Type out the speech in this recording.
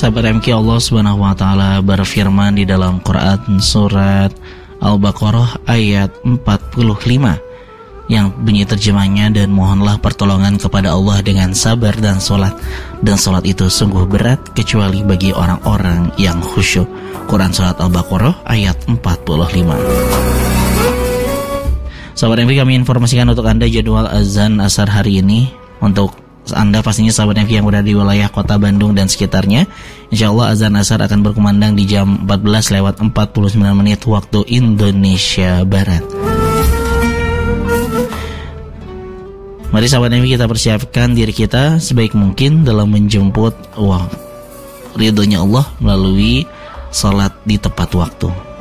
Sahabat MK, Allah Subhanahu wa taala berfirman di dalam Quran surat Al-Baqarah ayat 45 yang bunyi terjemahnya, dan mohonlah pertolongan kepada Allah dengan sabar dan sholat itu sungguh berat kecuali bagi orang-orang yang khusyuk. Quran surat Al-Baqarah ayat 45. Sahabat MK, kami informasikan untuk Anda jadwal azan asar hari ini. Untuk Anda pastinya sahabat MK yang berada di wilayah kota Bandung dan sekitarnya, insyaallah azan asar akan berkumandang di jam 14:49 waktu Indonesia Barat. Mari sahabat MK, kita persiapkan diri kita sebaik mungkin dalam menjemput ridhonya Allah melalui salat di tepat waktu.